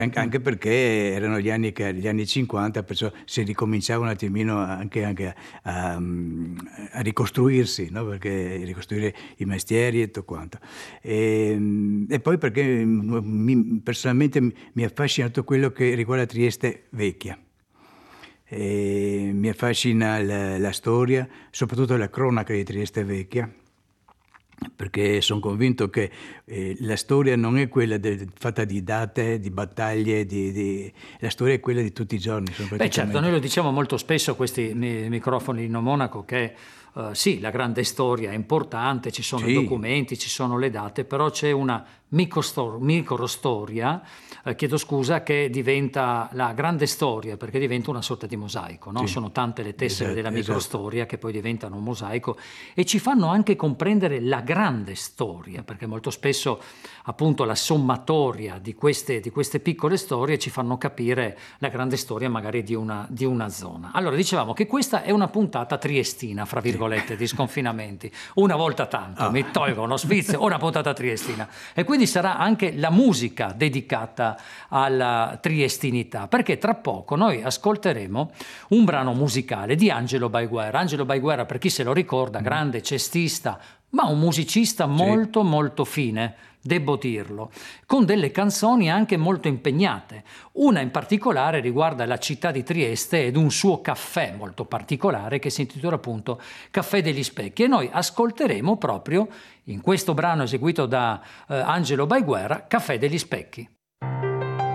Anche perché erano gli anni 50, perciò si ricominciava un attimino anche a ricostruirsi, no? Perché ricostruire i mestieri e tutto quanto. E poi perché personalmente mi affascina tutto quello che riguarda Trieste vecchia. Mi affascina la storia, soprattutto la cronaca di Trieste vecchia, perché sono convinto che la storia non è quella fatta di date, di battaglie, la storia è quella di tutti i giorni, sono Beh certo, noi praticamente. lo diciamo molto spesso a questi microfoni in Monaco che sì, la grande storia è importante, ci sono i Sì, documenti, ci sono le date, però c'è una microstoria, chiedo scusa, che diventa la grande storia perché diventa una sorta di mosaico, no? sì, Sono tante le tessere della esatto, esatto. microstoria che poi diventano un mosaico e ci fanno anche comprendere la grande storia, perché molto spesso appunto la sommatoria di queste piccole storie ci fanno capire la grande storia magari di una zona. Allora dicevamo che questa è una puntata triestina, fra Sì. virgolette, di sconfinamenti. Una volta tanto, Ah, mi tolgo uno sfizio, una puntata triestina. E quindi sarà anche la musica dedicata alla triestinità, perché tra poco noi ascolteremo un brano musicale di Angelo Baiguera. Angelo Baiguera, per chi se lo ricorda, grande cestista, ma un musicista sì. molto molto fine, devo dirlo, con delle canzoni anche molto impegnate. Una in particolare riguarda la città di Trieste ed un suo caffè molto particolare che si intitola appunto Caffè degli Specchi e noi ascolteremo proprio in questo brano eseguito da Angelo Baiguera Caffè degli Specchi.